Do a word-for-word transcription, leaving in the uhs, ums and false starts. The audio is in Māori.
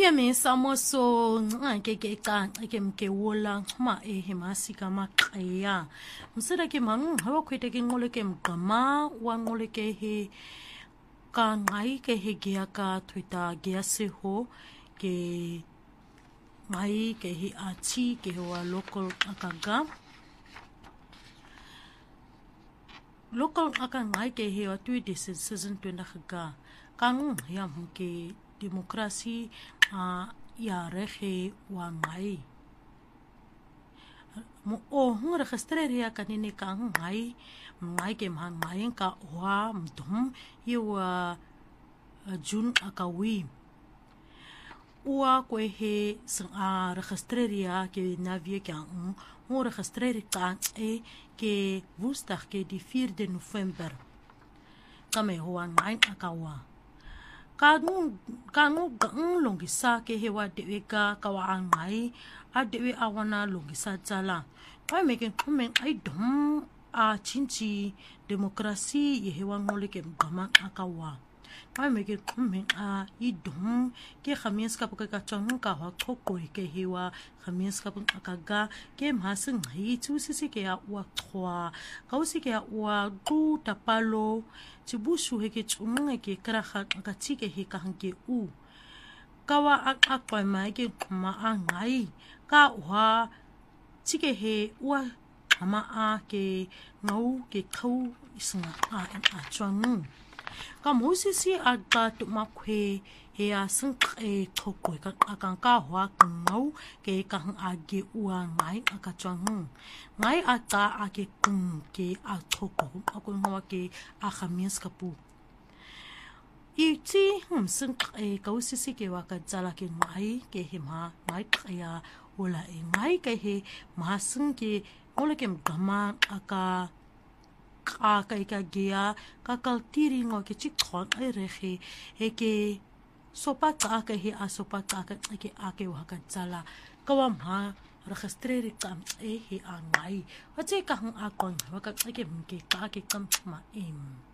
Yemi samoso ke ke ka ke mke wola ma e hemasi kama kaya msira ke manu hawa kwete ke ngole ke mkama wa ngole ke he ka ngai ke he gia ka tuita gia seho ke ngai ke he achi ke wa local akaga local aka ngai ke he wa tui decision tuina kaga kang ya mke demokrasi a ya rehe wa ngai mo o hu registreria kanini ka ngai ngai ke ma ngai ka wa mdum iwa jun akawi ua ko he sa registreria ke navie ka mo registreri ka e ke woensdag ke die vierde november kame ho ngai akawa kanu kanu gang longisa ke hewa dewe ka kawa ngai a dewe awana longisa tsala ai meke kumen ai dom a chinchi demokrasi ye hewa ngole ke mgama akawa ai meke kumen a i dom ke khamies ka ka chang ka wa khoko ke hewa khamies ka akaga ke mhasing hi tsusisi ke ya wa khwa kausi ke ya wa tu tapalo tibushu heke tsunga ke kraha ka tike he ka hanke u kawa akwa mai ke ma angai ka wa tike he wa ama a ke ngau ke khau isnga a a chwangu ka mosisi a ka tu makwe he a sing e khoko ka ka ka wa ngau ke ka hang a ge u ngai ka chwangu ngai a ta a ke kung ke a khoko a ko ngwa ke a khamis kapu iti hum sing e ka usisi ke wa ka tsala ke ngai ke he ma ngai ya ola e ngai ke he ma sing ke ola ke mgama aka ka ka ka gia ka kaltiri ngo ke chikon ai rehe he ke sopa ka ke he a sopa ka ke a ke wa ka tsala ka wa ma registreri ka e he a ngai wa tse ka hang a kon wa ka ke mke ka ke kam ma em